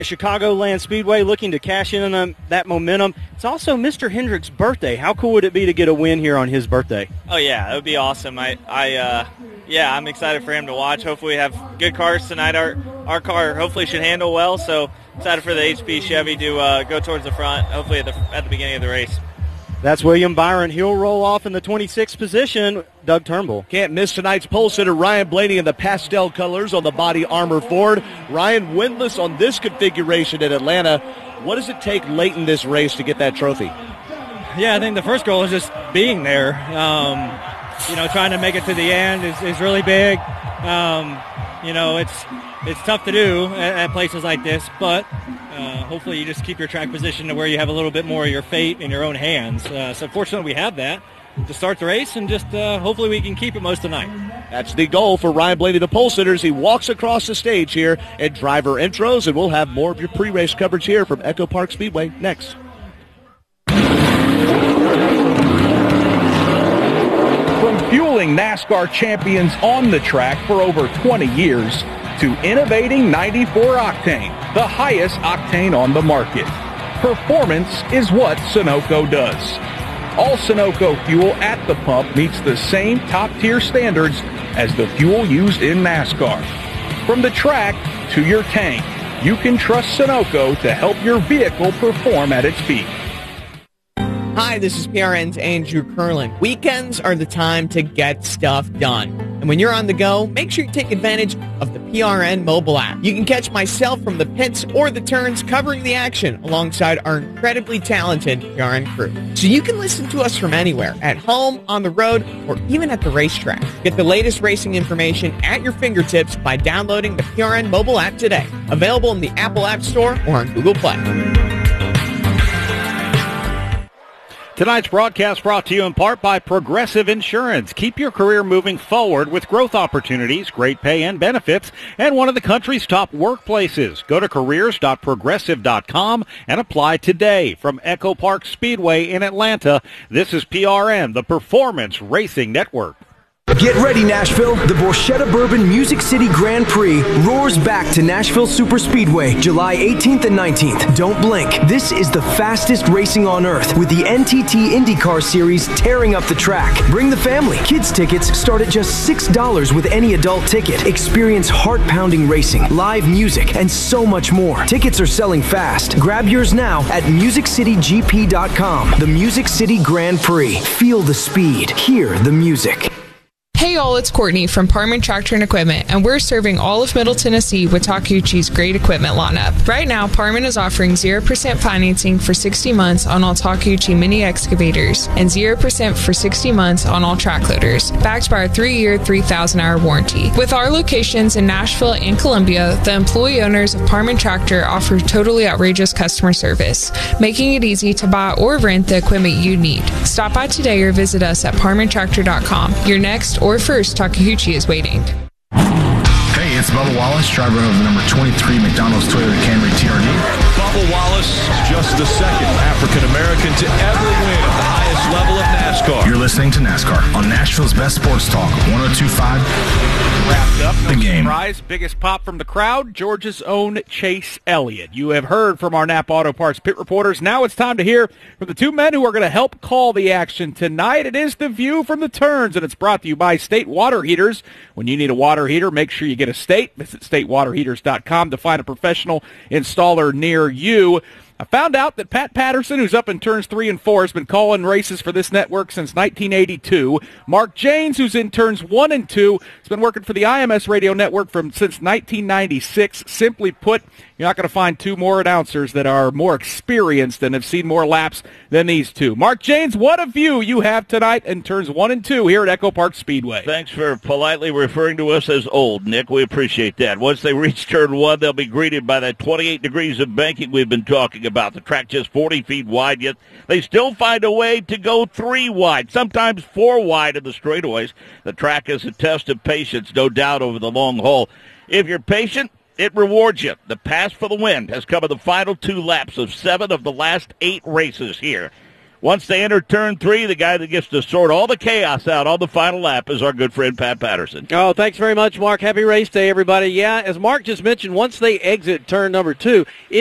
Chicagoland Speedway looking to cash in on that momentum. It's also Mr. Hendrick's birthday. How cool would it be to get a win here on his birthday? Oh yeah, it would be awesome. I'm excited for him to watch. Hopefully we have good cars tonight. Our car hopefully should handle well, so excited for the HP Chevy to go towards the front, hopefully at the beginning of the race. That's William Byron. He'll roll off in the 26th position. Doug Turnbull. Can't miss tonight's pole sitter, Ryan Blaney, in the pastel colors on the body armor Ford. Ryan winless on this configuration at Atlanta. What does it take late in this race to get that trophy? Yeah, I think the first goal is just being there. Trying to make it to the end is really big. It's tough to do at places like this, but hopefully you just keep your track position to where you have a little bit more of your fate in your own hands. So fortunately we have that to start the race, and just hopefully we can keep it most of the night. That's the goal for Ryan Blaney, the pole sitters. He walks across the stage here at driver intros, and we'll have more of your pre-race coverage here from Echo Park Speedway next. From fueling NASCAR champions on the track for over 20 years to innovating 94 octane, the highest octane on the market. Performance is what Sunoco does. All Sunoco fuel at the pump meets the same top-tier standards as the fuel used in NASCAR. From the track to your tank, you can trust Sunoco to help your vehicle perform at its peak. Hi, this is PRN's Andrew Curlin. Weekends are the time to get stuff done. And when you're on the go, make sure you take advantage of the PRN mobile app. You can catch myself from the pits or the turns covering the action alongside our incredibly talented PRN crew. So you can listen to us from anywhere, at home, on the road, or even at the racetrack. Get the latest racing information at your fingertips by downloading the PRN mobile app today. Available in the Apple App Store or on Google Play. Tonight's broadcast brought to you in part by Progressive Insurance. Keep your career moving forward with growth opportunities, great pay and benefits, and one of the country's top workplaces. Go to careers.progressive.com and apply today. From Echo Park Speedway in Atlanta, this is PRN, the Performance Racing Network. Get ready, Nashville. The Borchetta Bourbon Music City Grand Prix roars back to Nashville Superspeedway, July 18th and 19th. Don't blink. This is the fastest racing on earth, with the NTT IndyCar Series tearing up the track. Bring the family. Kids tickets start at just $6 with any adult ticket. Experience heart-pounding racing, live music, and so much more. Tickets are selling fast. Grab yours now at MusicCityGP.com. The Music City Grand Prix. Feel the speed. Hear the music. Hey y'all, it's Courtney from Parman Tractor and Equipment, and we're serving all of Middle Tennessee with Takeuchi's great equipment lineup. Right now, Parman is offering 0% financing for 60 months on all Takeuchi mini excavators and 0% for 60 months on all track loaders, backed by our 3-year, 3,000-hour warranty. With our locations in Nashville and Columbia, the employee owners of Parman Tractor offer totally outrageous customer service, making it easy to buy or rent the equipment you need. Stop by today or visit us at parmantractor.com. Your next or first Takeuchi is waiting. Hey, it's Bubba Wallace, driver of the number 23 McDonald's Toyota Camry TRD. Bubba Wallace is just the second African-American to ever win at the highest level of NASCAR. You're listening to NASCAR on Nashville's best sports talk, 102.5. Wrapped up, no The game. surprise, biggest pop from the crowd, Georgia's own Chase Elliott. You have heard from our Napa Auto Parts pit reporters. Now it's time to hear from the two men who are going to help call the action tonight. It is The View from the Turns, and it's brought to you by State Water Heaters. When you need a water heater, make sure you get a State. Visit statewaterheaters.com to find a professional installer near you. I found out that Pat Patterson, who's up in turns 3 and 4, has been calling races for this network since 1982. Mark Janes, who's in turns 1 and 2, has been working for the IMS radio network since 1996. Simply put, you're not going to find two more announcers that are more experienced and have seen more laps than these two. Mark Janes, what a view you have tonight in turns 1 and 2 here at Echo Park Speedway. Thanks for politely referring to us as old, Nick. We appreciate that. Once they reach turn 1, they'll be greeted by that 28 degrees of banking we've been talking about. The track just 40 feet wide, yet they still find a way to go 3 wide, sometimes 4 wide in the straightaways. The track is a test of patience, no doubt, over the long haul. If you're patient, it rewards you. The pass for the win has come in the final 2 laps of 7 of the last 8 races here. Once they enter turn 3, the guy that gets to sort all the chaos out on the final lap is our good friend Pat Patterson. Oh, thanks very much, Mark. Happy race day, everybody. Yeah, as Mark just mentioned, once they exit turn number 2,